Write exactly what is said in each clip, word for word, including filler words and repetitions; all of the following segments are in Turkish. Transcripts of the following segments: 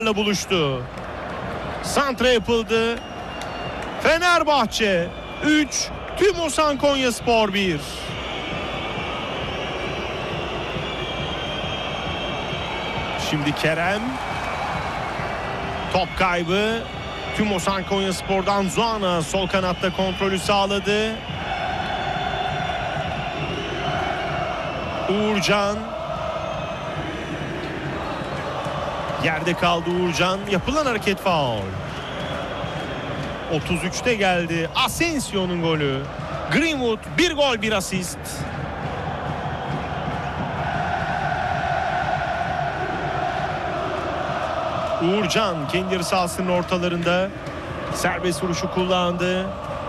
buluştu. Santra yapıldı. Fenerbahçe üç, Tümosan Konyaspor bir. Şimdi Kerem. Top kaybı. Tümosan Konyaspor'dan Zuana sol kanatta kontrolü sağladı. Uğurcan. Yerde kaldı Uğurcan. Yapılan hareket faul. otuz üçte geldi. Asensio'nun golü. Greenwood bir gol bir asist. Uğurcan kendi yarı sahasının ortalarında serbest vuruşu kullandı.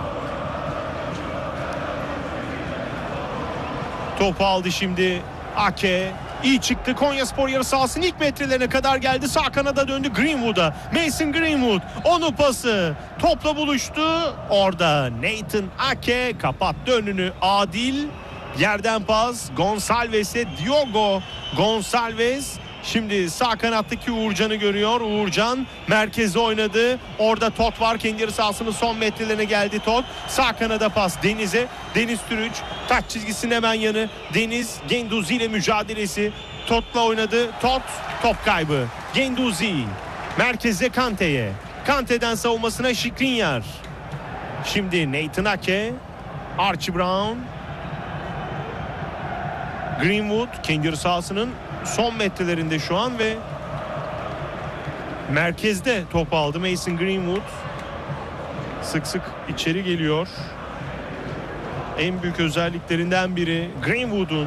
Topu aldı şimdi Ake. İyi çıktı. Konyaspor yarı sahasının ilk metrelerine kadar geldi. Sağ kanada döndü Greenwood'a. Mason Greenwood. Onu pası. Topla buluştu. Orada Nathan Ake kapattı önünü. Adil. Yerden pas. Gonçalves'e Diogo Gonçalves. Şimdi sağ kanattaki Uğurcan'ı görüyor. Uğurcan merkeze oynadı. Orada Tot var. Kendi yarı sahasının son metrelerine geldi Tot. Sağ kanada pas Deniz'e. Deniz Türüç. Taç çizgisinin hemen yanı. Deniz Genduzi ile mücadelesi. Tot'la oynadı. Tot top kaybı. Genduzi. Merkeze Kante'ye. Kante'den savunmasına Skriniar. Şimdi Nathan Ake. Archie Brown. Greenwood kendi yarı sahasının son metrelerinde şu an ve merkezde top aldı Mason Greenwood. Sık sık içeri geliyor. En büyük özelliklerinden biri Greenwood'un.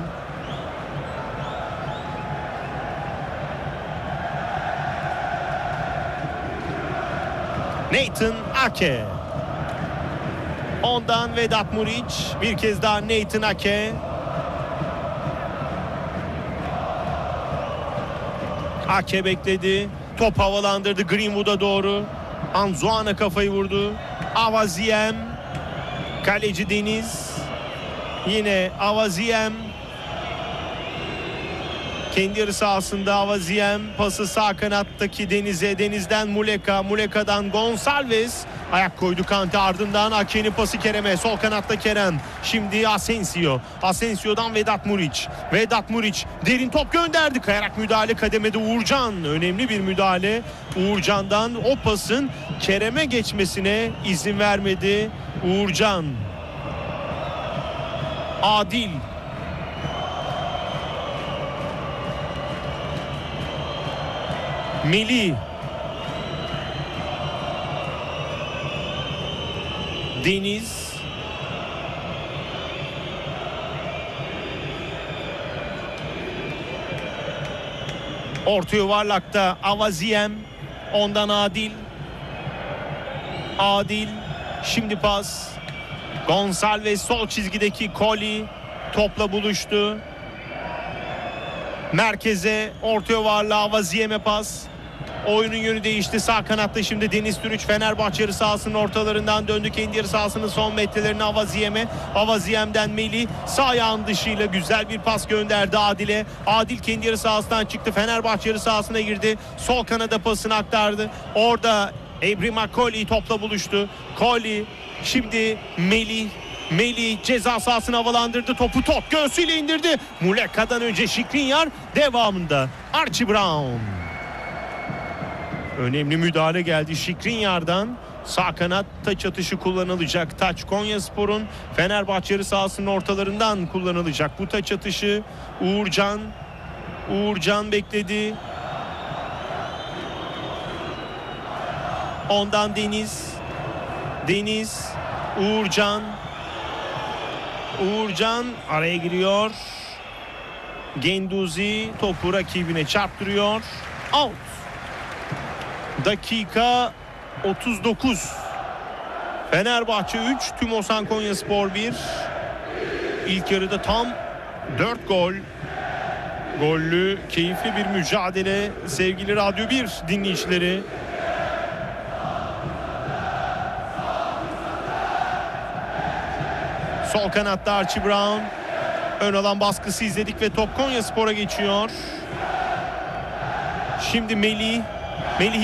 Nathan Ake. Ondan Vedat Muriç. Bir kez daha Nathan Ake. Ake bekledi. Top havalandırdı Greenwood'a doğru. Anzuana kafayı vurdu. Avaziem. Kaleci Deniz. Yine Avaziem. Kendi yarı sahasında Avaziem. Pası sağ kanattaki Deniz'e. Deniz'den Muleka. Muleka'dan Gonçalves. Ayak koydu Kante, ardından Ake'nin pası Kerem'e. Sol kanatta Kerem. Şimdi Asensio. Asensio'dan Vedat Muriç. Vedat Muriç derin top gönderdi. Kayarak müdahale kademede Uğurcan. Önemli bir müdahale. Uğurcan'dan o pasın Kerem'e geçmesine izin vermedi. Uğurcan. Adil. Melih. Deniz. Orta yuvarlakta Avaziem. Ondan Adil. Adil. Şimdi pas. Gonçalves sol çizgideki Koli. Topla buluştu. Merkeze orta yuvarlağı Avaziem'e pas. Oyunun yönü değişti. Sağ kanatta şimdi Deniz Türüç Fenerbahçe yarı sahasının ortalarından döndü. Kendi yarı sahasının son metrelerine Avaziem'e. Avaziem'den Melih sağ ayağın dışıyla güzel bir pas gönderdi Adil'e. Adil kendi yarı sahasından çıktı. Fenerbahçe yarı sahasına girdi. Sol kanada pasını aktardı. Orada Ebrima Koli topla buluştu. Koli şimdi Melih. Melih ceza sahasını havalandırdı. Topu top göğsüyle indirdi. Muleka'dan önce Skriniar, devamında Archie Brown. Önemli müdahale geldi Skriniar'dan. Sağ kanat taç atışı kullanılacak. Taç Konyaspor'un Fenerbahçe yarı sahasının ortalarından kullanılacak. Bu taç atışı Uğurcan. Uğurcan bekledi. Ondan Deniz. Deniz. Uğurcan. Uğurcan araya giriyor. Genduzi topu rakibine çarptırıyor. Out. Dakika otuz dokuz. Fenerbahçe üç, Tümosan Konyaspor bir. İlk yarıda tam dört gol. Gollü, keyifli bir mücadele sevgili Radyo bir dinleyicileri. Sol kanatta Archie Brown. Ön alan baskısı izledik ve top Konyaspor'a geçiyor. Şimdi Melih. Melih